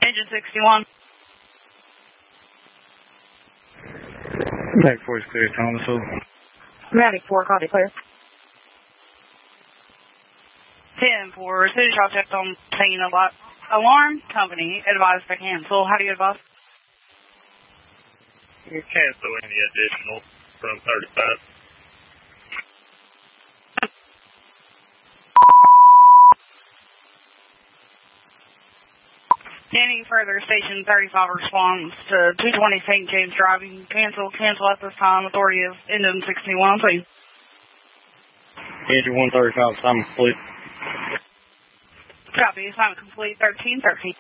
Engine 61. Medic 4 is clear, Thomasville. Medic 4, copy, clear. 10-4, city shot checked on scene of alarm. Company advised to cancel. How do you advise? Cancel any additional from 35. Any further, Station 35 responds to 220 St. James driving. Cancel at this time. Authority of Engine 61, please. Engine 135, assignment complete. Copy, assignment complete, 1313.